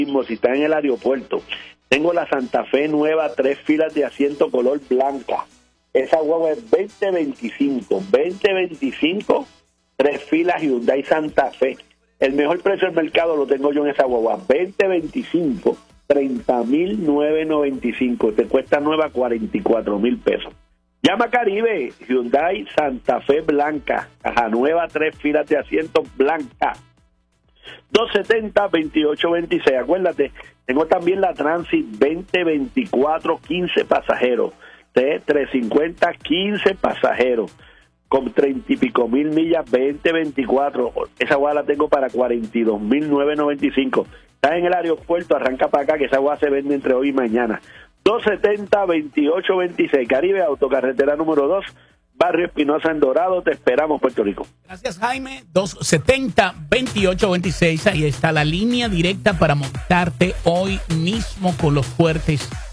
mismo, si está en el aeropuerto. Tengo la Santa Fe nueva, 3 filas de asiento color blanca. Esa guagua es 2025, 3 filas Hyundai Santa Fe. El mejor precio del mercado lo tengo yo en esa guagua, 2025, 30,995. Te cuesta nueva 44,000 pesos. Llama a Caribe, Hyundai Santa Fe blanca, caja nueva, 3 filas de asiento blanca. 270-2826. Acuérdate, tengo también la Transit 2024, 15 pasajeros. 350, 15 pasajeros. Con 30 y pico mil millas, 2024. Esa guagua la tengo para 42,995. Está en el aeropuerto, arranca para acá, que esa guagua se vende entre hoy y mañana. 270-2826. Caribe, autocarretera número 2. Barrio Espinosa en Dorado, te esperamos, Puerto Rico. Gracias, Jaime. 270-2826. Ahí está la línea directa para montarte hoy mismo con los fuertes